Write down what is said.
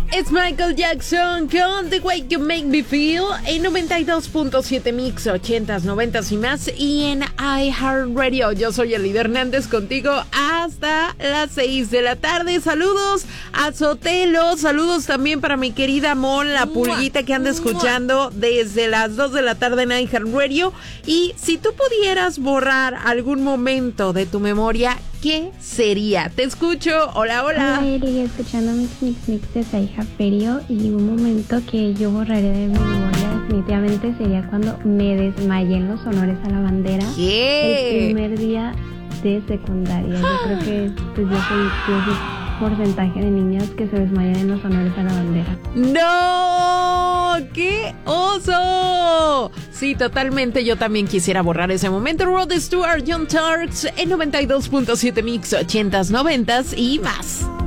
Es Michael Jackson con The Way You Make Me Feel en 92.7 Mix, 80s, 90s y más, y en iHeartRadio. Yo soy Elida Hernández contigo hasta las 6 de la tarde. Saludos a Sotelo, saludos también para mi querida Mon, la pulguita que anda escuchando desde las 2 de la tarde en iHeartRadio. Y si tú pudieras borrar algún momento de tu memoria, ¿qué sería? Te escucho. Hola, hola. Hola, Eri, escuchando Mix de iHeartRadio, y un momento que yo borraré de mi memoria definitivamente sería cuando me desmayé en los honores a la bandera. ¿Qué? El primer día de secundaria. Yo creo que pues yo soy porcentaje de niñas que se desmayan en los honores a la bandera. ¡No! ¡Qué oso! Sí, totalmente. Yo también quisiera borrar ese momento. Rod Stewart, Young Turks en 92.7 Mix, 80s, 90s y más.